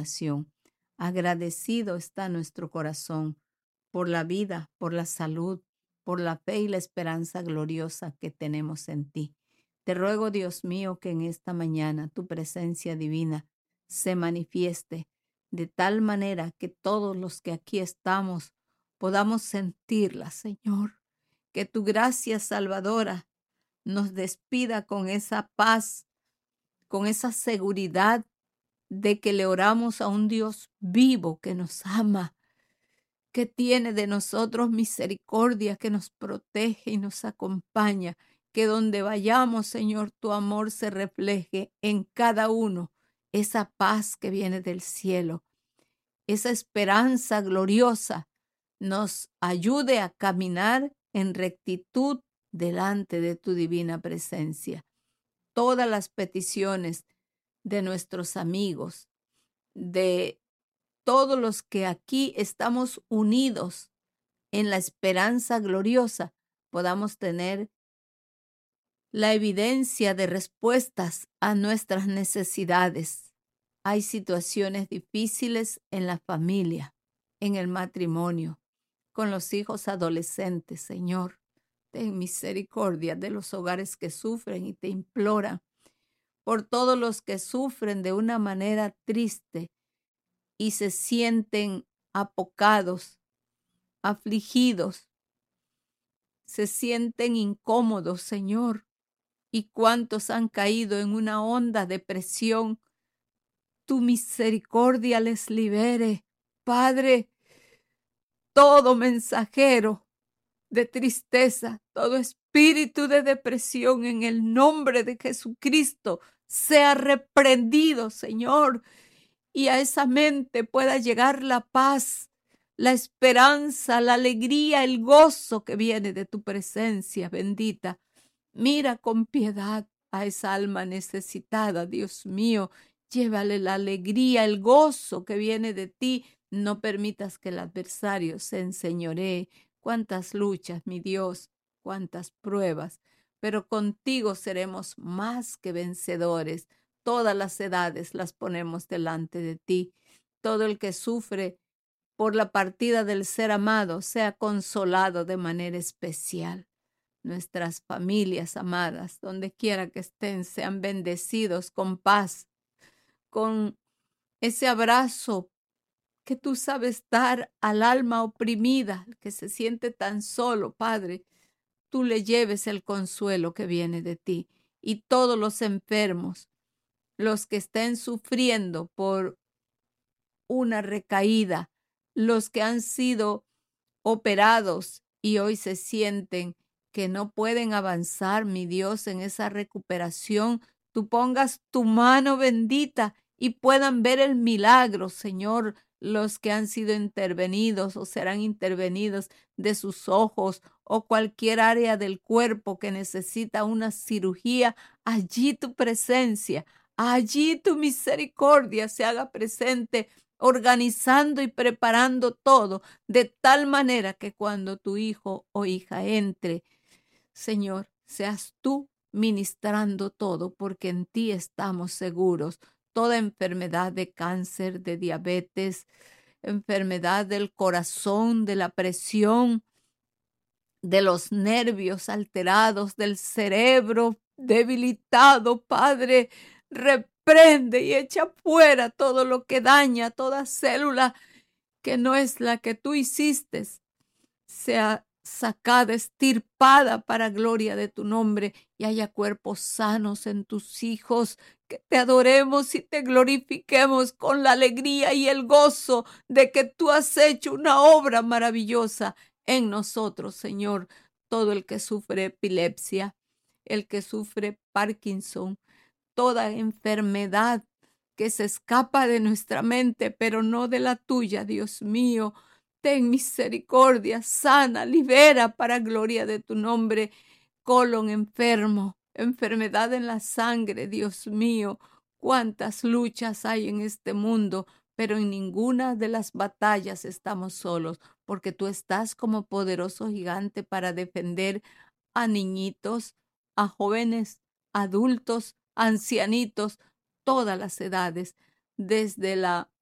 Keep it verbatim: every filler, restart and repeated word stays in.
oración. Agradecido está nuestro corazón por la vida, por la salud, por la fe y la esperanza gloriosa que tenemos en ti. Te ruego, Dios mío, que en esta mañana tu presencia divina se manifieste de tal manera que todos los que aquí estamos podamos sentirla, Señor. Que tu gracia salvadora nos despida con esa paz, con esa seguridad de que le oramos a un Dios vivo que nos ama, que tiene de nosotros misericordia, que nos protege y nos acompaña, que donde vayamos, Señor, tu amor se refleje en cada uno, esa paz que viene del cielo, esa esperanza gloriosa nos ayude a caminar en rectitud delante de tu divina presencia. Todas las peticiones de nuestros amigos, de todos los que aquí estamos unidos en la esperanza gloriosa, podamos tener la evidencia de respuestas a nuestras necesidades. Hay situaciones difíciles en la familia, en el matrimonio, con los hijos adolescentes, Señor. Ten misericordia de los hogares que sufren y te imploran por todos los que sufren de una manera triste y se sienten apocados, afligidos, se sienten incómodos, Señor. Y cuántos han caído en una honda depresión. Tu misericordia les libere, Padre. Todo mensajero de tristeza, todo espíritu de depresión en el nombre de Jesucristo sea reprendido, Señor, y a esa mente pueda llegar la paz, la esperanza, la alegría, el gozo que viene de tu presencia bendita. Mira con piedad a esa alma necesitada, Dios mío. Llévale la alegría, el gozo que viene de ti. No permitas que el adversario se enseñoree. Cuántas luchas, mi Dios, cuántas pruebas. Pero contigo seremos más que vencedores. Todas las edades las ponemos delante de ti. Todo el que sufre por la partida del ser amado sea consolado de manera especial. Nuestras familias amadas, donde quiera que estén, sean bendecidos con paz, con ese abrazo que tú sabes dar al alma oprimida, que se siente tan solo, Padre. Tú le lleves el consuelo que viene de ti. Y todos los enfermos, los que estén sufriendo por una recaída, los que han sido operados y hoy se sienten que no pueden avanzar, mi Dios, en esa recuperación, tú pongas tu mano bendita y puedan ver el milagro, Señor, los que han sido intervenidos o serán intervenidos de sus ojos o cualquier área del cuerpo que necesita una cirugía, allí tu presencia, allí tu misericordia se haga presente, organizando y preparando todo de tal manera que cuando tu hijo o hija entre, Señor, seas tú ministrando todo, porque en ti estamos seguros. Toda enfermedad de cáncer, de diabetes, enfermedad del corazón, de la presión, de los nervios alterados, del cerebro debilitado, Padre, reprende y echa fuera todo lo que daña, toda célula que no es la que tú hiciste, sea sacada, estirpada para gloria de tu nombre y haya cuerpos sanos en tus hijos, que te adoremos y te glorifiquemos con la alegría y el gozo de que tú has hecho una obra maravillosa en nosotros, Señor. Todo el que sufre epilepsia, el que sufre Parkinson, toda enfermedad que se escapa de nuestra mente, pero no de la tuya, Dios mío. Ten misericordia, sana, libera para gloria de tu nombre. Colon enfermo, enfermedad en la sangre, Dios mío. Cuántas luchas hay en este mundo, pero en ninguna de las batallas estamos solos, porque tú estás como poderoso gigante para defender a niñitos, a jóvenes, adultos, ancianitos, todas las edades, desde la